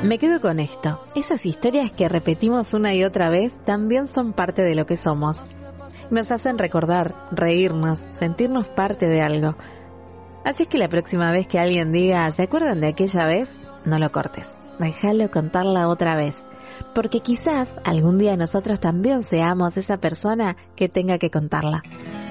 Me quedo con esto. Esas historias que repetimos una y otra vez también son parte de lo que somos. Nos hacen recordar, reírnos, sentirnos parte de algo. Así es que la próxima vez que alguien diga, ¿se acuerdan de aquella vez? No lo cortes. Déjalo contarla otra vez. Porque quizás algún día nosotros también seamos esa persona que tenga que contarla.